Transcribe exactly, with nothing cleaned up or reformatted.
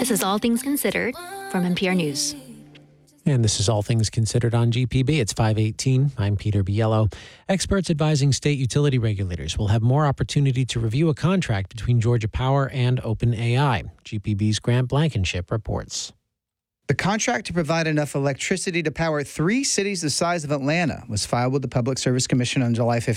This is All Things Considered from N P R News. And this is All Things Considered on G P B. It's five eighteen. I'm Peter Biello. Experts advising state utility regulators will have more opportunity to review a contract between Georgia Power and OpenAI. G P B's Grant Blankenship reports. The contract to provide enough electricity to power three cities the size of Atlanta was filed with the Public Service Commission on July fifteenth.